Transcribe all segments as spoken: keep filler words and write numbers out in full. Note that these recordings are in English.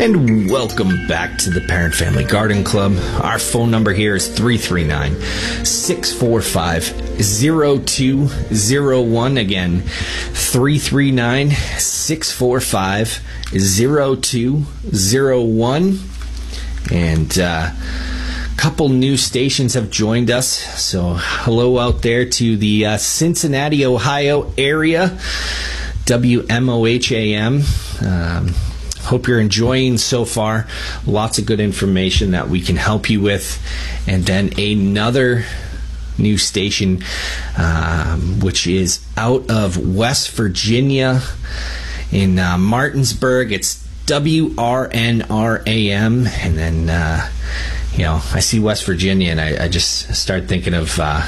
And welcome back to the Parent Family Garden Club. Our phone number here is three three nine, six four five, zero two zero one. Again, three three nine, six four five, zero two zero one. And uh, a couple new stations have joined us. So hello out there to the uh, Cincinnati, Ohio area, W M O H A M. Um, Hope you're enjoying so far. Lots of good information that we can help you with. And then another new station, um, which is out of West Virginia in uh, Martinsburg. It's W R N R A M. And then, uh, you know, I see West Virginia and I, I just start thinking of, uh,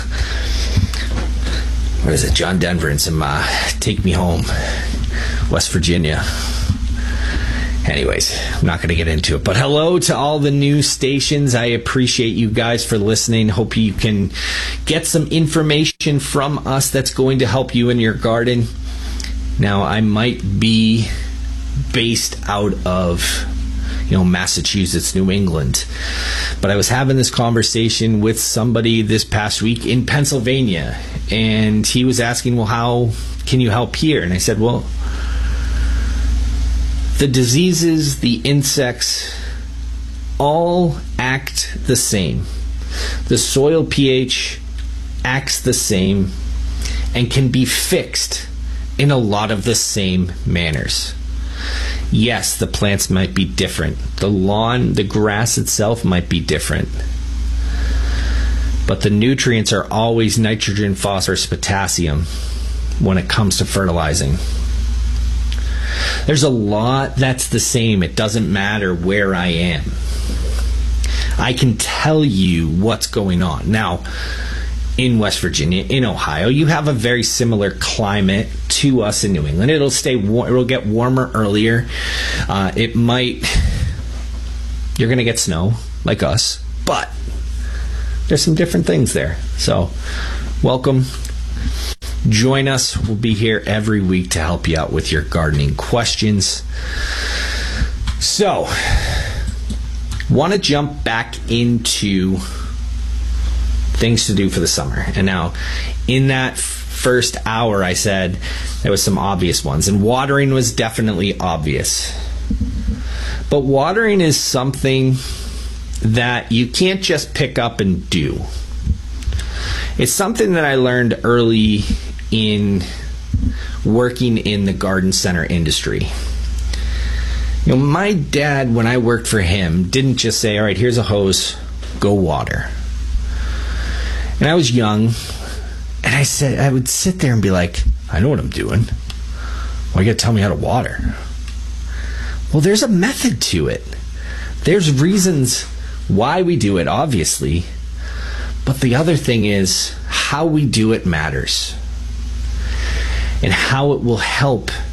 what is it, John Denver and some uh, Take Me Home, West Virginia. Anyways, I'm not going to get into it. But hello to all the new stations. I appreciate you guys for listening. Hope you can get some information from us that's going to help you in your garden. Now, I might be based out of, you know, Massachusetts, New England. But I was having this conversation with somebody this past week in Pennsylvania. And he was asking, well, how can you help here? And I said, well, the diseases, the insects, all act the same. The soil pH acts the same and can be fixed in a lot of the same manners. Yes, the plants might be different. The lawn, the grass itself might be different. But the nutrients are always nitrogen, phosphorus, potassium when it comes to fertilizing. There's a lot that's the same. It doesn't matter where I am. I can tell you what's going on. Now, in West Virginia, in Ohio, you have a very similar climate to us in New England. It'll stay warm. It'll get warmer earlier. Uh, it might. You're going to get snow like us, but there's some different things there. So, welcome. Join us. We'll be here every week to help you out with your gardening questions. So, want to jump back into things to do for the summer. And now, in that first hour, I said there was some obvious ones. And watering was definitely obvious. But watering is something that you can't just pick up and do. It's something that I learned early in working in the garden center industry. You know, my dad, when I worked for him, didn't just say, all right, here's a hose, go water. And I was young, and I said, I would sit there and be like, I know what I'm doing. Why you gotta tell me how to water? Well, there's a method to it. There's reasons why we do it, obviously. But the other thing is how we do it matters and how it will help